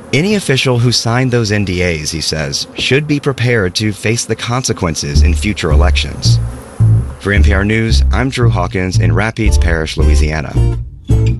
Any official who signed those NDAs, he says, should be prepared to face the consequences in future elections. For NPR News, I'm Drew Hawkins in Rapides Parish, Louisiana.